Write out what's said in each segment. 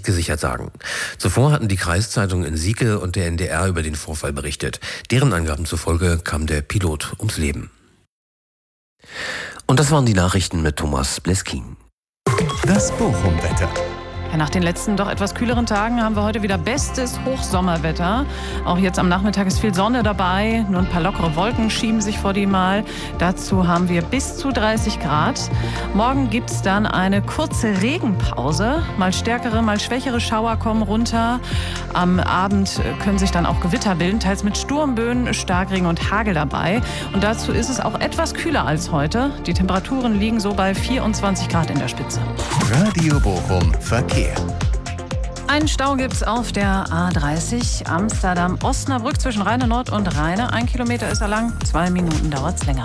nicht gesichert sagen. Zuvor hatten die Kreiszeitungen in Sieke und der NDR über den Vorfall berichtet. Deren Angaben zufolge kam der Pilot ums Leben. Und das waren die Nachrichten mit Thomas Bleskin. Das Bochum-Wetter. Ja, nach den letzten doch etwas kühleren Tagen haben wir heute wieder bestes Hochsommerwetter. Auch jetzt am Nachmittag ist viel Sonne dabei. Nur ein paar lockere Wolken schieben sich vor die Mal. Dazu haben wir bis zu 30 Grad. Morgen gibt es dann eine kurze Regenpause. Mal stärkere, mal schwächere Schauer kommen runter. Am Abend können sich dann auch Gewitter bilden, teils mit Sturmböen, Starkregen und Hagel dabei. Und dazu ist es auch etwas kühler als heute. Die Temperaturen liegen so bei 24 Grad in der Spitze. Radio Bochum Verkehr. Einen Stau gibt's auf der A30 Amsterdam-Osnabrück zwischen Rheine Nord und Rheine. 1 Kilometer ist er lang, 2 Minuten dauert's länger.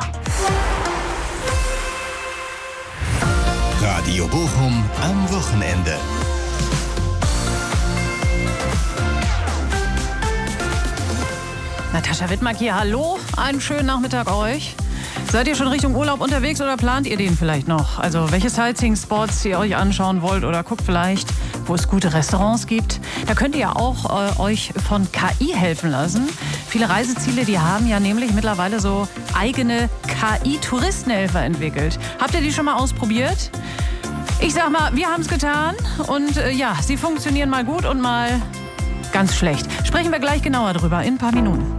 Radio Bochum am Wochenende. Natascha Wittmark hier, hallo, einen schönen Nachmittag euch. Seid ihr schon Richtung Urlaub unterwegs oder plant ihr den vielleicht noch? Also welche Sightseeing-Spots ihr euch anschauen wollt oder guckt vielleicht, wo es gute Restaurants gibt. Da könnt ihr auch euch von KI helfen lassen. Viele Reiseziele, die haben ja nämlich mittlerweile so eigene KI-Touristenhelfer entwickelt. Habt ihr die schon mal ausprobiert? Ich sag mal, wir haben es getan und ja, sie funktionieren mal gut und mal ganz schlecht. Sprechen wir gleich genauer drüber in ein paar Minuten.